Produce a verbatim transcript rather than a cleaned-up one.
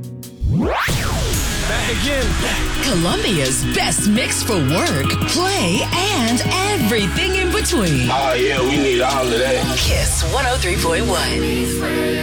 Back again. Columbia's best mix for work, play, and everything in between. Oh, yeah, we need all of that. Kiss one oh three point one.